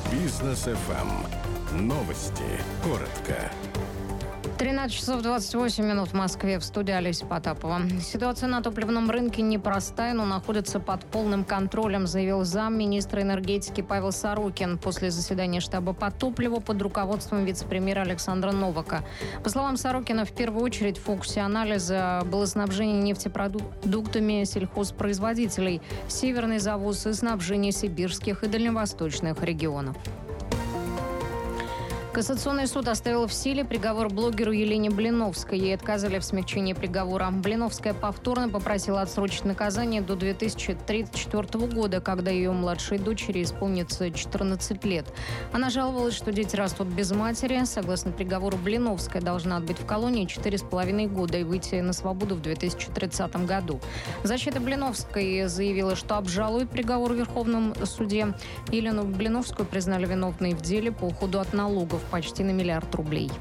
Бизнес ФМ. Новости. Коротко. 13 часов 28 минут в Москве. В студии Олеся Потапова. Ситуация на топливном рынке непростая, но находится под полным контролем, заявил замминистра энергетики Павел Сорокин после заседания штаба по топливу под руководством вице-премьера Александра Новака. По словам Сорокина, в первую очередь в фокусе анализа было снабжение нефтепродуктами сельхозпроизводителей, северный завоз и снабжение сибирских и дальневосточных регионов. Кассационный суд оставил в силе приговор блогеру Елене Блиновской. Ей отказали в смягчении приговора. Блиновская повторно попросила отсрочить наказание до 2034 года, когда ее младшей дочери исполнится 14 лет. Она жаловалась, что дети растут без матери. Согласно приговору, Блиновская должна отбыть в колонии 4,5 года и выйти на свободу в 2030 году. Защита Блиновской заявила, что обжалует приговор в Верховном суде. Елену Блиновскую признали виновной в деле по уходу от налогов почти на 1 миллиард рублей.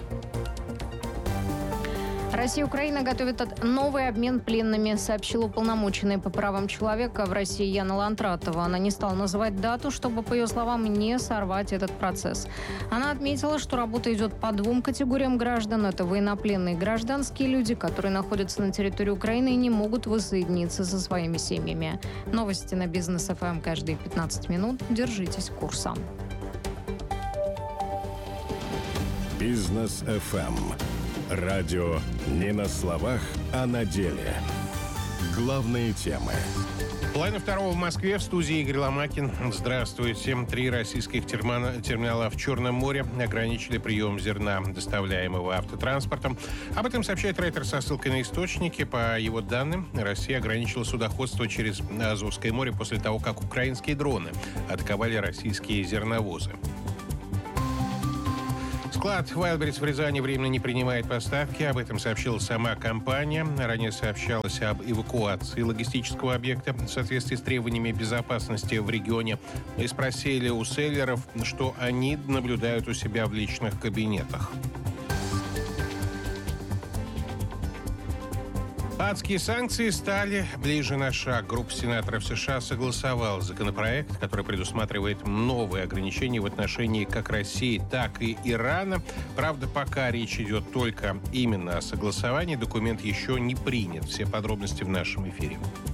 Россия и Украина готовят новый обмен пленными, сообщила уполномоченная по правам человека в России Яна Лантратова. Она не стала называть дату, чтобы, по ее словам, не сорвать этот процесс. Она отметила, что работа идет по 2 категориям граждан. Это военнопленные гражданские люди, которые находятся на территории Украины и не могут воссоединиться со своими семьями. Новости на Бизнес ФМ каждые 15 минут. Держитесь курса. Бизнес ФМ. Радио не на словах, а на деле. Главные темы. Половина второго в Москве. В студии Игорь Ломакин. Здравствуйте. 3 российских терминала в Черном море ограничили прием зерна, доставляемого автотранспортом. Об этом сообщает Рейтер со ссылкой на источники. По его данным, Россия ограничила судоходство через Азовское море после того, как украинские дроны атаковали российские зерновозы. Склад Wildberries в Рязани временно не принимает поставки. Об этом сообщила сама компания. Ранее сообщалось об эвакуации логистического объекта в соответствии с требованиями безопасности в регионе. И спросили у селлеров, что они наблюдают у себя в личных кабинетах. Адские санкции стали ближе на шаг. Группа сенаторов США согласовала законопроект, который предусматривает новые ограничения в отношении как России, так и Ирана. Правда, пока речь идет только именно о согласовании, документ еще не принят. Все подробности в нашем эфире.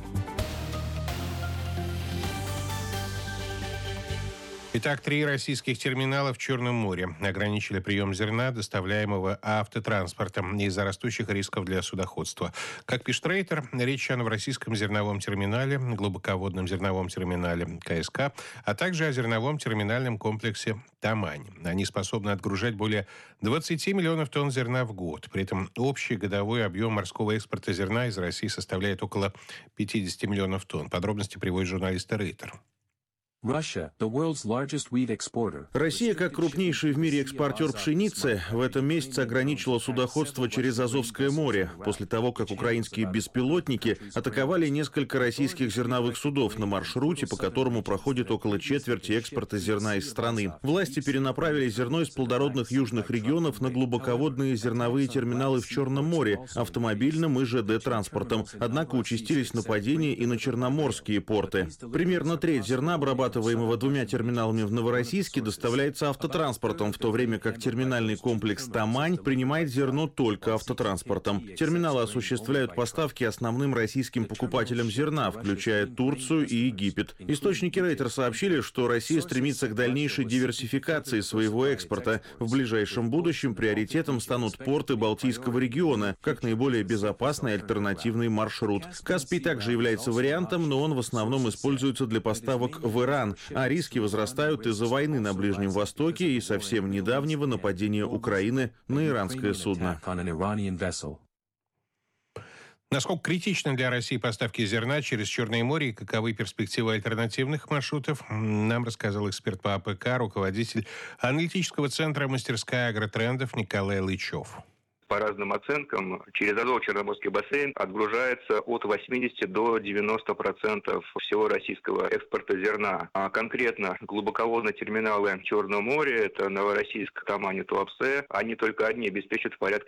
Итак, 3 российских терминала в Черном море ограничили прием зерна, доставляемого автотранспортом, из-за растущих рисков для судоходства. Как пишет Рейтер, речь о новороссийском зерновом терминале, глубоководном зерновом терминале КСК, а также о зерновом терминальном комплексе «Тамань». Они способны отгружать более 20 миллионов тонн зерна в год. При этом общий годовой объем морского экспорта зерна из России составляет около 50 миллионов тонн. Подробности приводит журналист Рейтер. Россия, как крупнейший в мире экспортер пшеницы, в этом месяце ограничила судоходство через Азовское море после того, как украинские беспилотники атаковали несколько российских зерновых судов на маршруте, по которому проходит около четверти экспорта зерна из страны. Власти перенаправили зерно из плодородных южных регионов на глубоководные зерновые терминалы в Черном море, автомобильным и ЖД-транспортом. Однако участились нападения и на черноморские порты. Примерно треть зерна, обрабатываемого 2 терминалами в Новороссийске, доставляется автотранспортом, в то время как терминальный комплекс «Тамань» принимает зерно только автотранспортом. Терминалы осуществляют поставки основным российским покупателям зерна, включая Турцию и Египет. Источники Рейтер сообщили, что Россия стремится к дальнейшей диверсификации своего экспорта. В ближайшем будущем приоритетом станут порты Балтийского региона, как наиболее безопасный альтернативный маршрут. Каспий также является вариантом, но он в основном используется для поставок в Иран, а риски возрастают из-за войны на Ближнем Востоке и совсем недавнего нападения Украины на иранское судно. Насколько критичны для России поставки зерна через Черное море и каковы перспективы альтернативных маршрутов, нам рассказал эксперт по АПК, руководитель аналитического центра «Мастерская агротрендов» Николай Лычев. По разным оценкам, через Азово-Черноморский бассейн отгружается от 80 до 90% всего российского экспорта зерна. А конкретно глубоководные терминалы Черного моря, это Новороссийск, Тамань и Туапсе, они только одни обеспечат порядка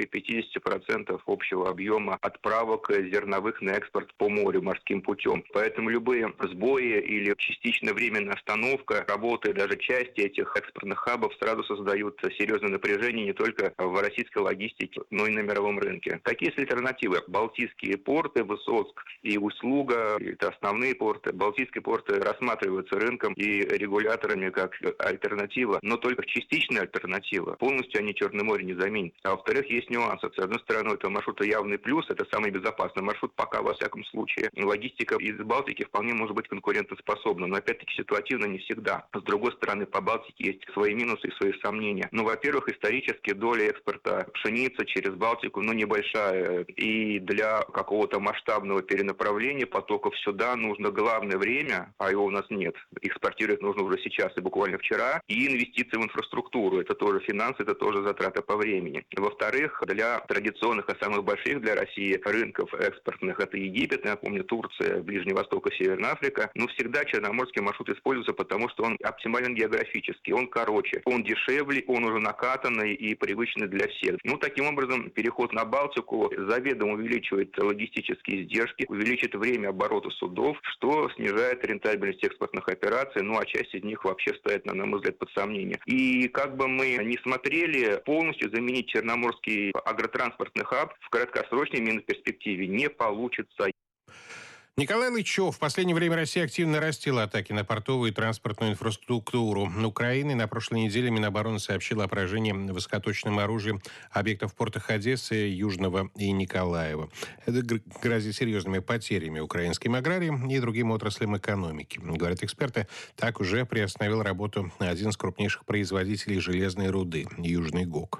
50% общего объема отправок зерновых на экспорт по морю морским путем. Поэтому любые сбои или частичная временная остановка работы даже части этих экспортных хабов сразу создают серьезное напряжение не только в российской логистике, но и на мировом рынке. Какие есть альтернативы? Балтийские порты, Высоцк и Усть-Луга, это основные порты. Балтийские порты рассматриваются рынком и регуляторами как альтернатива, но только частичная альтернатива. Полностью они Черное море не заменят. А во-вторых, есть нюансы. С одной стороны, это маршрута явный плюс, это самый безопасный маршрут, пока во всяком случае. Логистика из Балтики вполне может быть конкурентоспособна, но опять-таки ситуативно не всегда. С другой стороны, по Балтике есть свои минусы и свои сомнения. Ну, во-первых, исторически доля экспорта пшеницы через Балтику, небольшая. И для какого-то масштабного перенаправления потоков сюда нужно главное время, а его у нас нет. Экспортировать нужно уже сейчас и буквально вчера. И инвестиции в инфраструктуру. Это тоже финансы, это тоже затраты по времени. Во-вторых, для традиционных и самых больших для России рынков экспортных, это Египет, напомню, Турция, Ближний Восток и Северная Африка, всегда черноморский маршрут используется, потому что он оптимален географически, он короче, он дешевле, он уже накатанный и привычный для всех. Таким образом, переход на Балтику заведомо увеличивает логистические издержки, увеличит время оборота судов, что снижает рентабельность экспортных операций, а часть из них вообще ставит, на мой взгляд, под сомнение. И как бы мы ни смотрели, полностью заменить черноморский агротранспортный хаб в краткосрочной именно перспективе не получится. Николай Лычев. В последнее время Россия активно нарастила атаки на портовую и транспортную инфраструктуру Украины. На прошлой неделе Минобороны сообщила о поражении высокоточным оружием объектов в портах Одессы, Южного и Николаева. Это грозит серьезными потерями украинским аграриям и другим отраслям экономики. Говорят эксперты, так уже приостановил работу один из крупнейших производителей железной руды – Южный ГОК.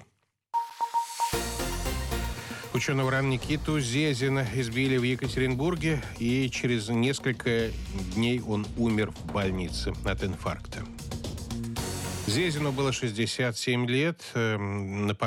Ученого РАН Никиту Зезина избили в Екатеринбурге, и через несколько дней он умер в больнице от инфаркта. Зезину было 67 лет.